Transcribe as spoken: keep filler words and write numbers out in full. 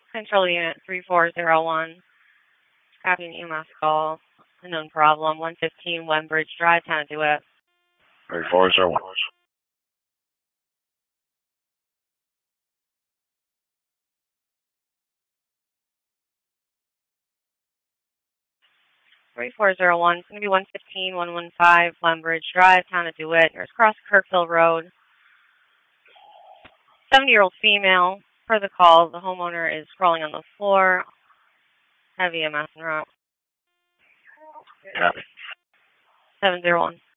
Control unit three four zero one. Copying E M S call. Unknown problem. one fifteen Wembridge Drive, Town of DeWitt. three four zero one. three four zero one. It's going to be one fifteen one fifteen Wembridge Drive, Town of DeWitt. There's across Kirkville Road. seventy-year-old female. Per the call, the homeowner is crawling on the floor. Have E M S en route. Copy. seven zero one.